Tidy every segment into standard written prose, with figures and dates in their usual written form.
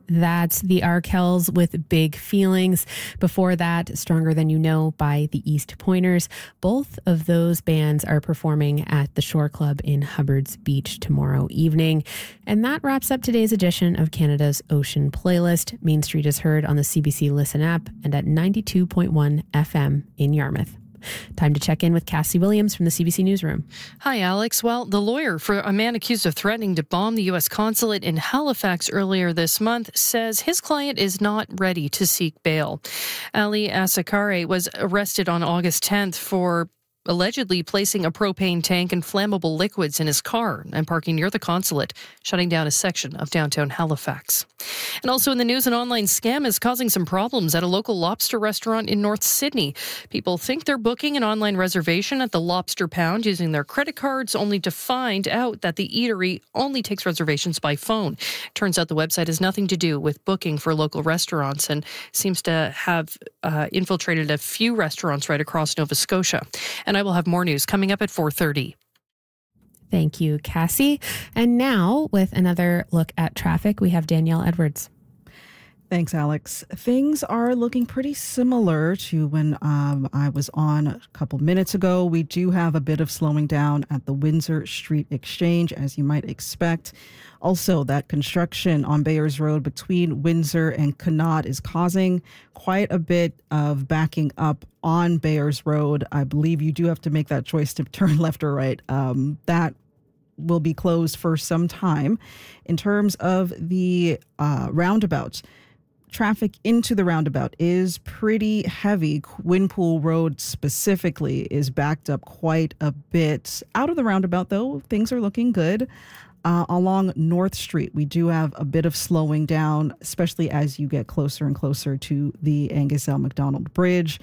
That's the Arkells with Big Feelings. Before that, Stronger Than You Know by the East Pointers. Both of those bands are performing at the Shore Club in Hubbard's Beach tomorrow evening. And that wraps up today's edition of Canada's Ocean Playlist. Main Street is heard on the CBC Listen app and at 92.1 FM in Yarmouth. Time to check in with Cassie Williams from the CBC Newsroom. Hi, Alex. Well, the lawyer for a man accused of threatening to bomb the U.S. consulate in Halifax earlier this month says his client is not ready to seek bail. Ali Asakare was arrested on August 10th for allegedly placing a propane tank and flammable liquids in his car and parking near the consulate, shutting down a section of downtown Halifax. And also in the news, an online scam is causing some problems at a local lobster restaurant in North Sydney. People think they're booking an online reservation at the Lobster Pound using their credit cards, only to find out that the eatery only takes reservations by phone. Turns out the website has nothing to do with booking for local restaurants and seems to have infiltrated a few restaurants right across Nova Scotia. And I will have more news coming up at 4:30. Thank you, Cassie. And now, with another look at traffic, we have Danielle Edwards. Thanks, Alex. Things are looking pretty similar to when I was on a couple minutes ago. We do have a bit of slowing down at the Windsor Street Exchange, as you might expect. Also, that construction on Bayers Road between Windsor and Connaught is causing quite a bit of backing up on Bayers Road. I believe you do have to make that choice to turn left or right. That will be closed for some time. In terms of the roundabouts, traffic into the roundabout is pretty heavy. Winpool Road specifically is backed up quite a bit. Out of the roundabout, though, things are looking good. Along North Street, we do have a bit of slowing down, especially as you get closer and closer to the Angus L. MacDonald Bridge.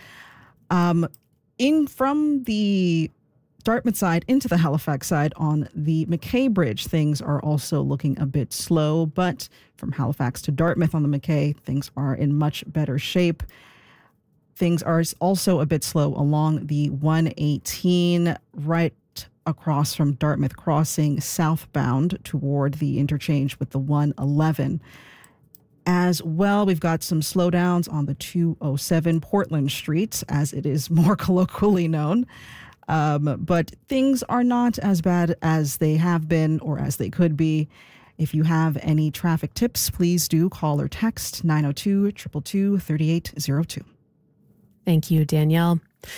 In from the Dartmouth side into the Halifax side on the McKay Bridge, things are also looking a bit slow, but from Halifax to Dartmouth on the McKay, things are in much better shape. Things are also a bit slow along the 118 right across from Dartmouth Crossing southbound toward the interchange with the 111. As well, we've got some slowdowns on the 207 Portland Street, as it is more colloquially known. But things are not as bad as they have been or as they could be. If you have any traffic tips, please do call or text 902-222-3802. Thank you, Danielle.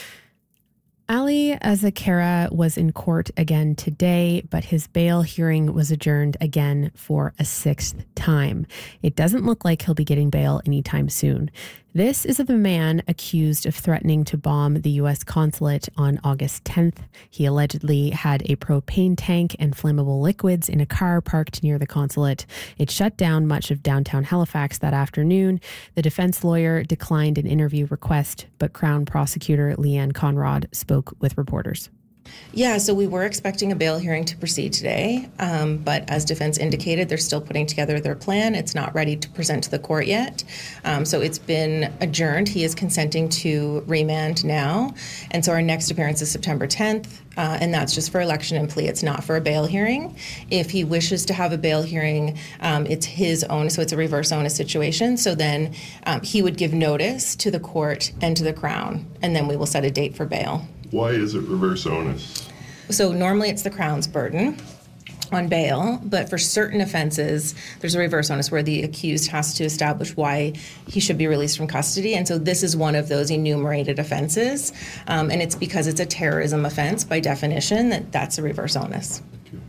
Ali Azakara was in court again today, but his bail hearing was adjourned again for a sixth time. It doesn't look like he'll be getting bail anytime soon. This is of a man accused of threatening to bomb the U.S. consulate on August 10th. He allegedly had a propane tank and flammable liquids in a car parked near the consulate. It shut down much of downtown Halifax that afternoon. The defense lawyer declined an interview request, but Crown Prosecutor Leanne Conrad spoke with reporters. Yeah, so we were expecting a bail hearing to proceed today, but as defense indicated, they're still putting together their plan. It's not ready to present to the court yet, so it's been adjourned. He is consenting to remand now, and so our next appearance is September 10th, and that's just for election and plea. It's not for a bail hearing. If he wishes to have a bail hearing, it's his own, so it's a reverse onus situation. So then he would give notice to the court and to the Crown, and then we will set a date for bail. Why is it reverse onus? So normally it's the Crown's burden on bail, but for certain offenses, there's a reverse onus where the accused has to establish why he should be released from custody. And so this is one of those enumerated offenses. And it's because it's a terrorism offense by definition that's a reverse onus.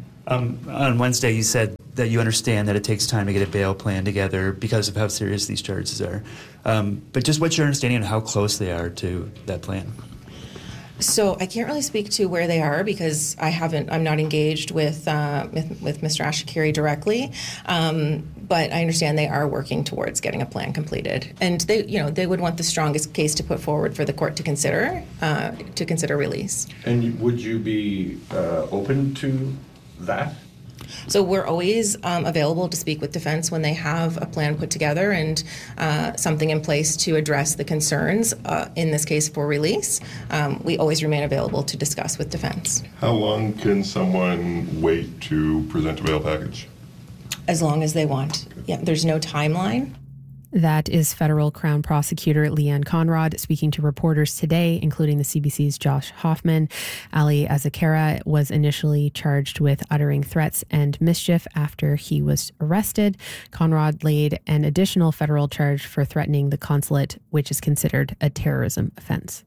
On Wednesday, you said that you understand that it takes time to get a bail plan together because of how serious these charges are. But just what's your understanding of how close they are to that plan? So I can't really speak to where they are because I'm not engaged with Mr. Ashikari directly, but I understand they are working towards getting a plan completed, and they would want the strongest case to put forward for the court to consider release. And would you be open to that? So we're always available to speak with defense when they have a plan put together and something in place to address the concerns, in this case for release. We always remain available to discuss with defense. How long can someone wait to present a bail package? as long as they want. Yeah, there's no timeline. That is federal Crown Prosecutor Leanne Conrad speaking to reporters today, including the CBC's Josh Hoffman. Ali Azaquera was initially charged with uttering threats and mischief after he was arrested. Conrad laid an additional federal charge for threatening the consulate, which is considered a terrorism offense.